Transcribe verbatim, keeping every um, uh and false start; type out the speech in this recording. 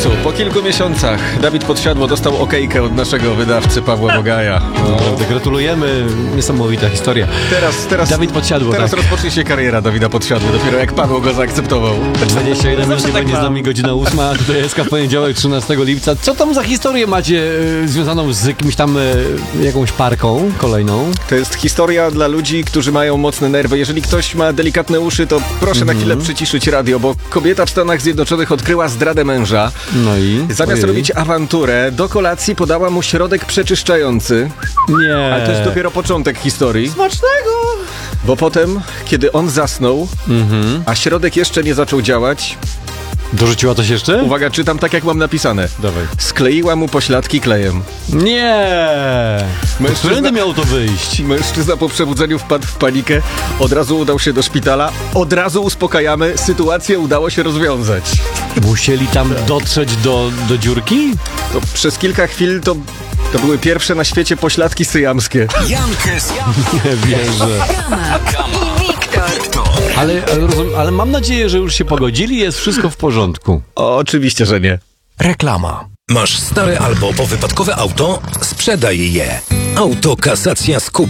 końcu, po kilku miesiącach, Dawid Podsiadło dostał okejkę od naszego wydawcy Pawła Bogaja. No. Naprawdę gratulujemy, niesamowita historia. Teraz, teraz, Dawid Podsiadło, teraz tak. rozpocznie się kariera Dawida Podsiadło, dopiero jak Paweł go zaakceptował. dwadzieścia jeden minut tak będzie z mam. nami godzina ósma, tutaj jest w poniedziałek trzynastego lipca. Co tam za historię macie e, związaną z jakimś tam, e, jakąś parką kolejną? To jest historia dla ludzi, którzy mają mocne nerwy. Jeżeli ktoś ma delikatne uszy, to proszę na chwilę przyciszyć radio, bo kobieta w Stanach Zjednoczonych odkryła zdradę męża. No i? Zamiast Ojej. robić awanturę, do kolacji podała mu środek przeczyszczający. Nie. Ale to jest dopiero początek historii. Smacznego! Bo potem, kiedy on zasnął, Mhm. a środek jeszcze nie zaczął działać, Dorzuciła coś jeszcze? uwaga, czytam tak, jak mam napisane. Dawaj. Skleiła mu pośladki klejem. Nie! Mężczyzna- Którędy miało to wyjść? Mężczyzna po przebudzeniu wpadł w panikę, od razu udał się do szpitala, od razu uspokajamy, sytuację udało się rozwiązać. Musieli tam dotrzeć do, do dziurki? To przez kilka chwil to, to były pierwsze na świecie pośladki syjamskie. Jankes, Nie wierzę. Ale, ale, rozum, ale mam nadzieję, że już się pogodzili, jest wszystko w porządku. O, oczywiście, że nie. reklama. Masz stare albo powypadkowe auto? Sprzedaj je. Autokasacja Skup